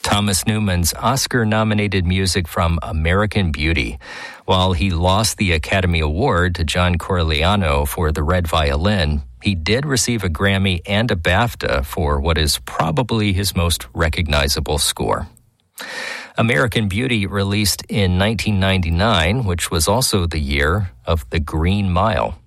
Thomas Newman's Oscar-nominated music from American Beauty. While he lost the Academy Award to John Corigliano for The Red Violin, he did receive a Grammy and a BAFTA for what is probably his most recognizable score. American Beauty released in 1999, which was also the year of The Green Mile.